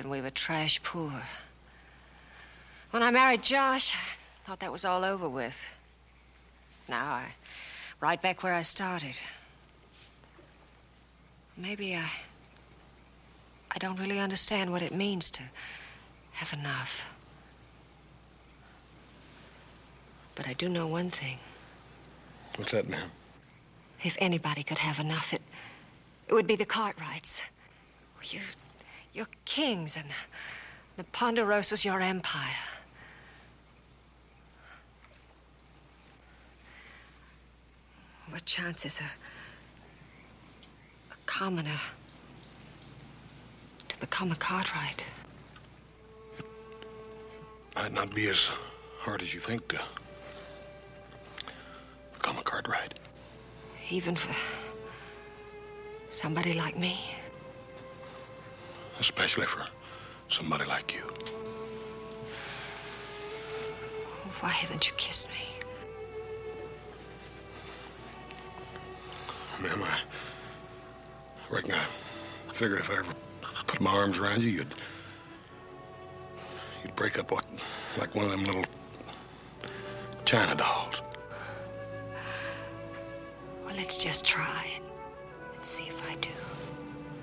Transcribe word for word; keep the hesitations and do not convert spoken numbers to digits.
and we were trash poor. When I married Josh, I thought that was all over with. Now I, right back where I started. Maybe I, I don't really understand what it means to have enough. But I do know one thing. What's that, ma'am? If anybody could have enough, it, it would be the Cartwrights. You, you're kings, and the Ponderosa's your empire. What chance is a, a commoner to become a Cartwright? It might not be as hard as you think to become a Cartwright. Even for somebody like me? Especially for somebody like you. Why haven't you kissed me? Ma'am, I reckon I figured if I ever put my arms around you, you'd you'd break up like, like one of them little China dolls. Well, let's just try and, and see if